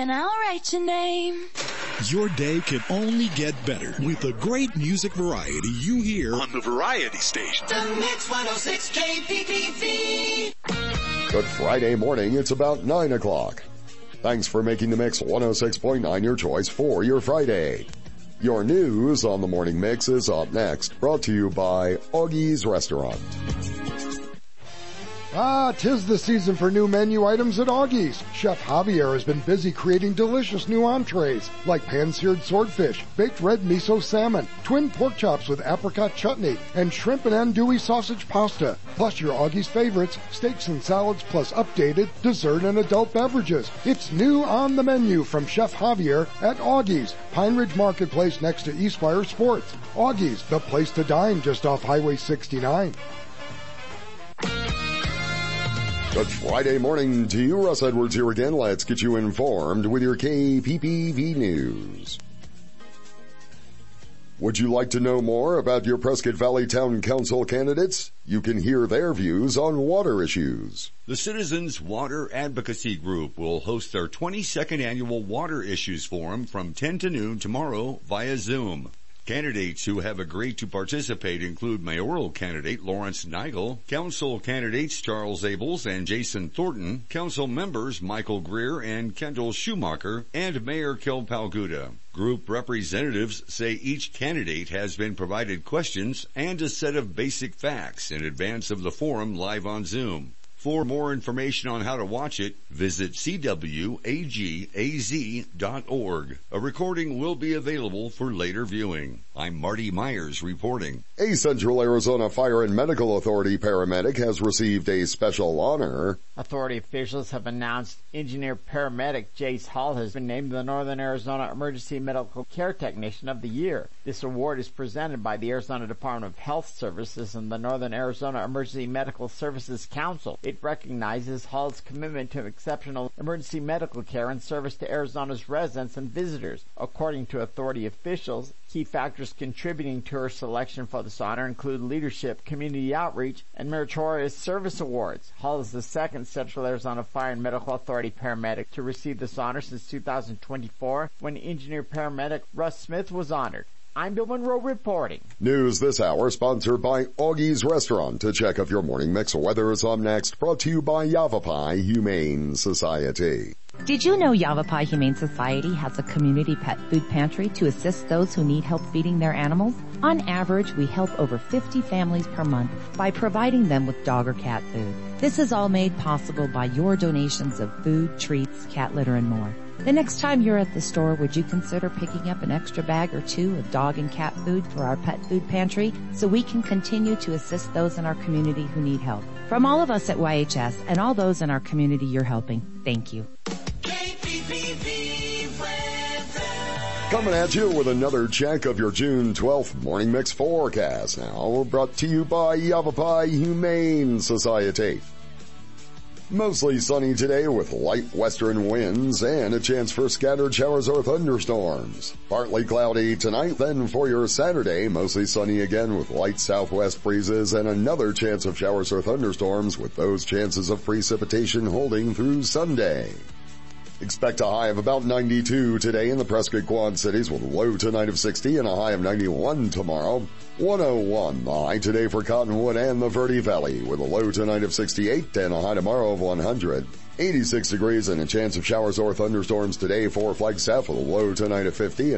and I'll write your name. Your day can only get better with the great music variety you hear on the Variety Station. The Mix 106 KPPV. Good Friday morning. It's about 9 o'clock. Thanks for making the Mix 106.9 your choice for your Friday. Your news on the Morning Mix is up next, brought to you by Augie's Restaurant. 'Tis the season for new menu items at Augie's. Chef Javier has been busy creating delicious new entrees like pan-seared swordfish, baked red miso salmon, twin pork chops with apricot chutney, and shrimp and andouille sausage pasta. Plus your Augie's favorites, steaks and salads, plus updated dessert and adult beverages. It's new on the menu from Chef Javier at Augie's, Pine Ridge Marketplace next to Eastfire Sports. Augie's, the place to dine just off Highway 69. Good Friday morning to you. Russ Edwards here again. Let's get you informed with your KPPV news. Would you like to know more about your Prescott Valley Town Council candidates? You can hear their views on water issues. The Citizens Water Advocacy Group will host their 22nd annual Water Issues Forum from 10 to noon tomorrow via Zoom. Candidates who have agreed to participate include mayoral candidate Lawrence Nigel, council candidates Charles Abels and Jason Thornton, council members Michael Greer and Kendall Schumacher, and Mayor Kel Palguda. Group representatives say each candidate has been provided questions and a set of basic facts in advance of the forum live on Zoom. For more information on how to watch it, visit cwagaz.org. A recording will be available for later viewing. I'm Marty Myers reporting. A Central Arizona Fire and Medical Authority paramedic has received a special honor. Authority officials have announced engineer paramedic Jace Hall has been named the Northern Arizona Emergency Medical Care Technician of the Year. This award is presented by the Arizona Department of Health Services and the Northern Arizona Emergency Medical Services Council. It recognizes Hall's commitment to exceptional emergency medical care and service to Arizona's residents and visitors. According to authority officials, key factors contributing to her selection for this honor include leadership, community outreach, and meritorious service awards. Hall is the second Central Arizona Fire and Medical Authority paramedic to receive this honor since 2024, when engineer paramedic Russ Smith was honored. I'm Bill Monroe reporting. News this hour sponsored by Augie's Restaurant. To check if your morning mix weather is on next, brought to you by Yavapai Humane Society. Did you know Yavapai Humane Society has a community pet food pantry to assist those who need help feeding their animals? On average, we help over 50 families per month by providing them with dog or cat food. This is all made possible by your donations of food, treats, cat litter, and more. The next time you're at the store, would you consider picking up an extra bag or two of dog and cat food for our pet food pantry so we can continue to assist those in our community who need help? From all of us at YHS and all those in our community you're helping, thank you. Coming at you with another check of your June 12th Morning Mix forecast. Now brought to you by Yavapai Humane Society. Mostly sunny today with light western winds and a chance for scattered showers or thunderstorms. Partly cloudy tonight, then for your Saturday, mostly sunny again with light southwest breezes and another chance of showers or thunderstorms with those chances of precipitation holding through Sunday. Expect a high of about 92 today in the Prescott Quad Cities with a low tonight of 60 and a high of 91 tomorrow. 101 the high today for Cottonwood and the Verde Valley with a low tonight of 68 and a high tomorrow of 100. 86 degrees and a chance of showers or thunderstorms today for Flagstaff with a low tonight of 50 and